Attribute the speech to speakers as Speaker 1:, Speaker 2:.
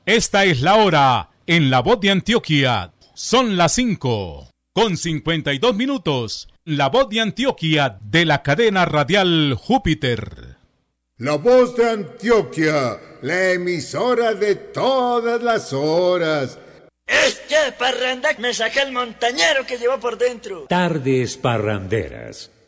Speaker 1: Esta es la hora en La Voz de Antioquia. Son las 5:52. La Voz de Antioquia de la cadena radial Júpiter.
Speaker 2: La Voz de Antioquia, la emisora de todas las horas.
Speaker 3: Parranda me saca el montañero que llevo por dentro.
Speaker 4: Tardes parranderas.